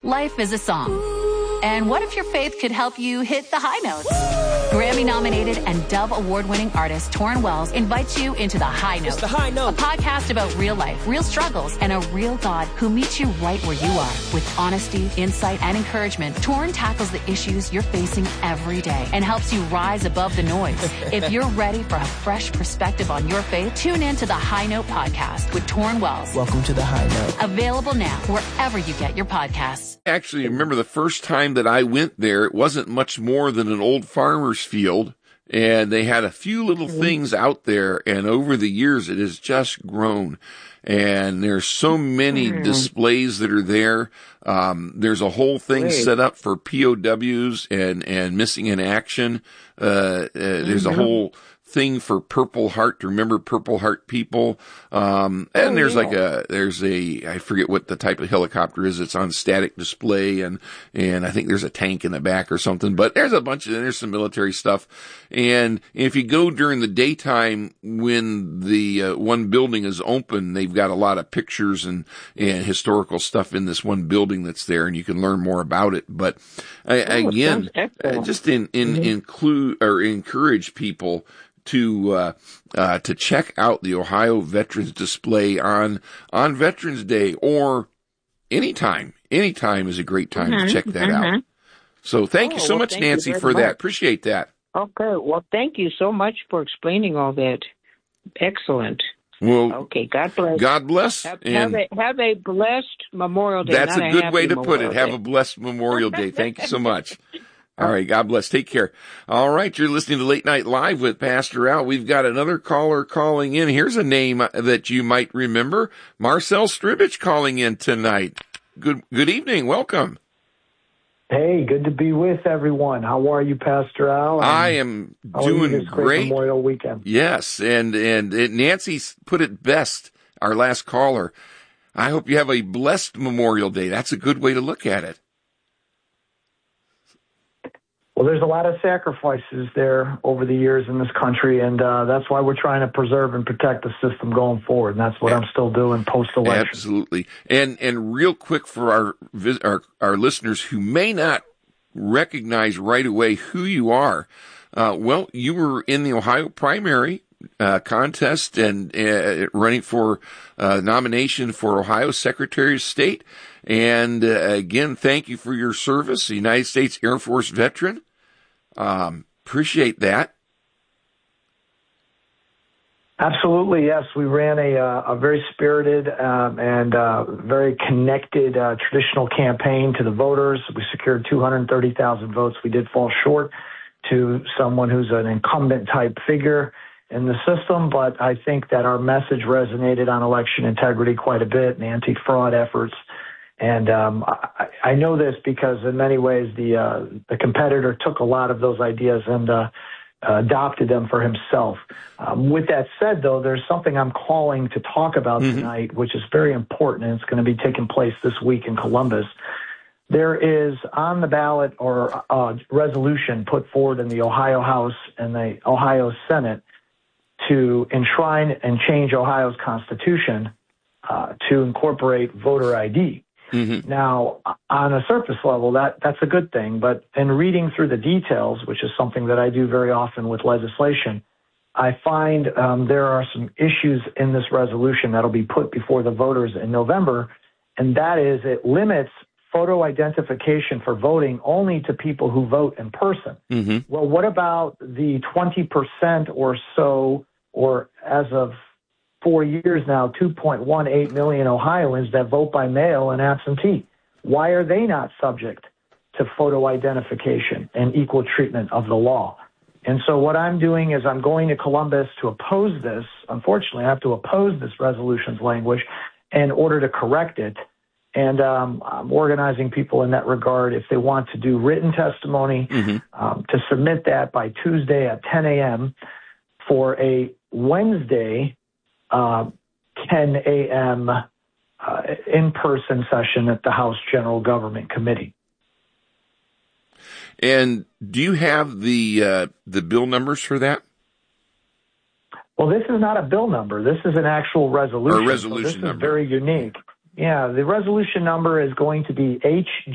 Life is a song. And what if your faith could help you hit the high notes? Grammy-nominated and Dove Award-winning artist Torrin Wells invites you into The High Note. It's The High Note. A podcast about real life, real struggles, and a real God who meets you right where you are. With honesty, insight, and encouragement, Torrin tackles the issues you're facing every day and helps you rise above the noise. If you're ready for a fresh perspective on your faith, tune in to The High Note podcast with Torrin Wells. Welcome to The High Note. Available now wherever you get your podcasts. Actually, I remember the first time that I went there, it wasn't much more than an old farmer's field, and they had a few little things out there, and over the years it has just grown. And there's so many displays that are there. There's a whole thing set up for POWs and missing in action. There's a whole thing for Purple Heart, to remember Purple Heart people. And there's I forget what the type of helicopter is. It's on static display, and I think there's a tank in the back or something, but there's there's some military stuff. And if you go during the daytime when the one building is open, they've got a lot of pictures and historical stuff in this one building that's there, and you can learn more about it. But just include or encourage people to check out the Ohio Veterans Display on Veterans Day, or anytime. Anytime is a great time to check that out. So thank you so much, Nancy, for that. Appreciate that. Okay. Well, thank you so much for explaining all that. Excellent. Well, okay. God bless. God bless. Have a blessed Memorial Day. That's a good way to put it. Have a blessed Memorial Day. Thank you so much. All right. God bless. Take care. All right. You're listening to Late Night Live with Pastor Al. We've got another caller calling in. Here's a name that you might remember. Marcel Stribich calling in tonight. Good evening. Welcome. Hey, good to be with everyone. How are you, Pastor Al? I am doing great. Memorial weekend. Yes. And Nancy put it best, our last caller. I hope you have a blessed Memorial Day. That's a good way to look at it. Well, there's a lot of sacrifices there over the years in this country, and that's why we're trying to preserve and protect the system going forward, and that's what I'm still doing post-election. Absolutely. And real quick for our listeners who may not recognize right away who you are, well, you were in the Ohio primary contest and running for nomination for Ohio Secretary of State. And again, thank you for your service, a United States Air Force veteran. Appreciate that. Absolutely, yes. We ran a very spirited and very connected traditional campaign to the voters. We secured 230,000 votes. We did fall short to someone who's an incumbent type figure in the system, but I think that our message resonated on election integrity quite a bit and anti-fraud efforts. And I know this because in many ways the competitor took a lot of those ideas and adopted them for himself. With that said, though, there's something I'm calling to talk about tonight, which is very important, and it's going to be taking place this week in Columbus. There is on the ballot or resolution put forward in the Ohio House and the Ohio Senate to enshrine and change Ohio's Constitution to incorporate voter ID. Now, on a surface level, that's a good thing, but in reading through the details, which is something that I do very often with legislation, I find there are some issues in this resolution that'll be put before the voters in November, and that is it limits photo identification for voting only to people who vote in person. Well, what about the 20% or so, or as of 4 years now, 2.18 million Ohioans that vote by mail and absentee? Why are they not subject to photo identification and equal treatment of the law? And so what I'm doing is I'm going to Columbus to oppose this. Unfortunately, I have to oppose this resolution's language in order to correct it. And I'm organizing people in that regard. If they want to do written testimony, to submit that by Tuesday at 10 a.m. for a Wednesday 10 a.m. In-person session at the House General Government Committee. And do you have the bill numbers for that? Well, this is not a bill number. This is an actual resolution. Or a resolution so this number. Is very unique. Yeah, the resolution number is going to be